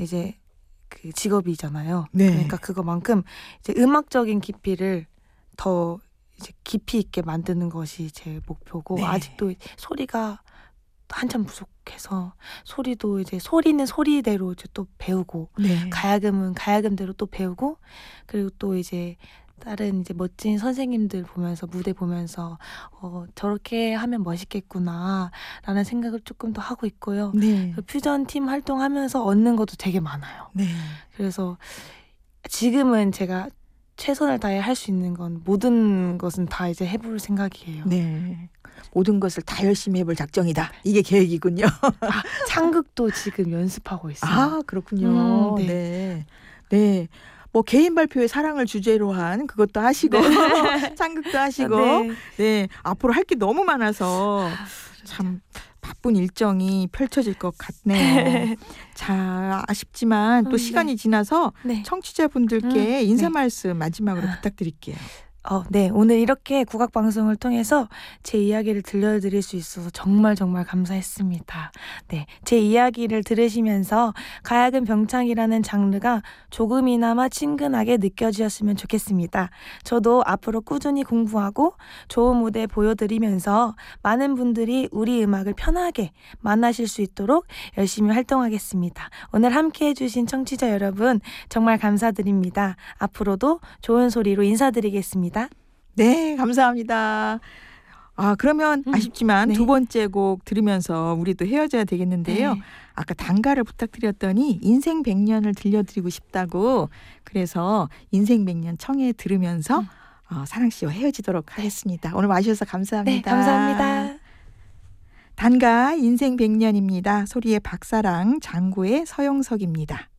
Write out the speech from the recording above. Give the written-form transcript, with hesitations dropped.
이제 그 직업이잖아요. 네. 그러니까 그거만큼 이제 음악적인 깊이를 더 이제 깊이 있게 만드는 것이 제 목표고 네. 아직도 소리가 한참 부족해서 소리도 이제 소리는 소리대로 이제 또 배우고 네. 가야금은 가야금대로 또 배우고 그리고 또 이제 다른 이제 멋진 선생님들 보면서 무대 보면서 저렇게 하면 멋있겠구나라는 생각을 조금 더 하고 있고요. 네. 퓨전 팀 활동하면서 얻는 것도 되게 많아요. 네. 그래서 지금은 제가 최선을 다해 할 수 있는 건 모든 것은 다 이제 해볼 생각이에요. 네. 모든 것을 다 열심히 해볼 작정이다. 이게 계획이군요. 창극도 지금 연습하고 있어요. 아, 그렇군요. 네. 네. 네. 뭐 개인 발표의 사랑을 주제로 한 그것도 하시고 창극도 하시고 네. 네. 앞으로 할 게 너무 많아서 참 바쁜 일정이 펼쳐질 것 같네요. 자, 아쉽지만 또 네. 시간이 지나서 네. 청취자분들께 인사 네. 말씀 마지막으로 부탁드릴게요. 네. 오늘 이렇게 국악방송을 통해서 제 이야기를 들려드릴 수 있어서 정말 정말 감사했습니다. 네. 제 이야기를 들으시면서 가야금 병창이라는 장르가 조금이나마 친근하게 느껴지셨으면 좋겠습니다. 저도 앞으로 꾸준히 공부하고 좋은 무대 보여드리면서 많은 분들이 우리 음악을 편하게 만나실 수 있도록 열심히 활동하겠습니다. 오늘 함께 해주신 청취자 여러분 정말 감사드립니다. 앞으로도 좋은 소리로 인사드리겠습니다. 네, 감사합니다. 그러면 아쉽지만 네. 두 번째 곡 들으면서 우리도 헤어져야 되겠는데요. 네. 아까 단가를 부탁드렸더니 인생 100년을 들려드리고 싶다고 그래서 인생 100년 청해 들으면서 사랑 씨와 헤어지도록 하겠습니다. 오늘 와주셔서 감사합니다. 네, 감사합니다. 단가 인생 100년입니다. 소리의 박사랑 장구의 서영석입니다.